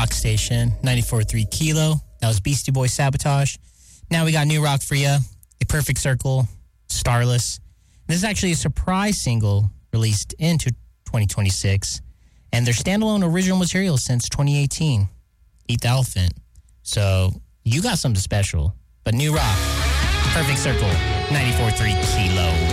rock station, 94.3 Kilo. That was Beastie Boys Sabotage. Now we got new rock for you, A Perfect Circle, Starless. This is actually a surprise single released into 2026, and their standalone original material since 2018, Eat the Elephant. So you got something special, but new rock, Perfect Circle, 94.3 Kilo.